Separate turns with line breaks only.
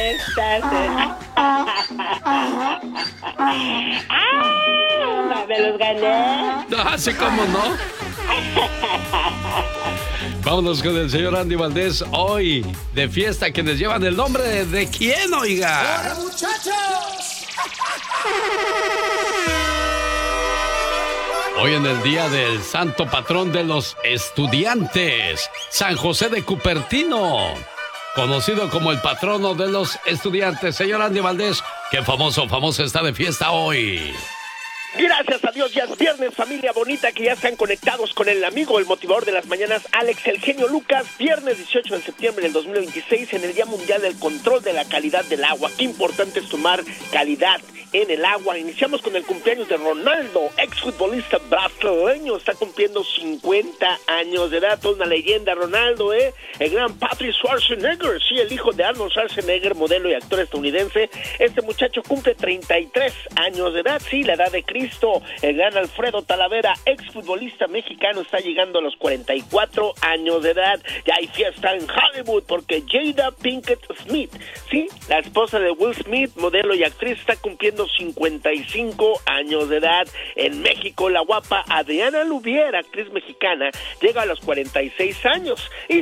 Me los gané.
Así como no. Vámonos con el señor Andy Valdés. Hoy de fiesta, quienes llevan el nombre de quién, oiga.
¡Hola, muchachos!
Hoy en el día del santo patrón de los estudiantes, San José de Cupertino, conocido como el patrono de los estudiantes. Señor Andy Valdés, qué famoso está de fiesta hoy.
Gracias a Dios, ya es viernes, familia bonita, que ya están conectados con el amigo, el motivador de las mañanas, Alex El Genio Lucas. Viernes 18 de septiembre del 2026, en el Día Mundial del Control de la Calidad del Agua. Qué importante es tomar calidad en el agua. Iniciamos con el cumpleaños de Ronaldo, exfutbolista brasileño. Está cumpliendo 50 años de edad, toda una leyenda, Ronaldo, El gran Patrick Schwarzenegger, sí, el hijo de Arnold Schwarzenegger, modelo y actor estadounidense. Este muchacho cumple 33 años de edad, sí, la edad de Cristo. El gran Alfredo Talavera, exfutbolista mexicano, está llegando a los 44 años de edad. Ya hay fiesta en Hollywood porque Jada Pinkett Smith, sí, la esposa de Will Smith, modelo y actriz, está cumpliendo 55 años de edad. En México, la guapa Adriana Lubier, actriz mexicana, llega a los 46 años. Y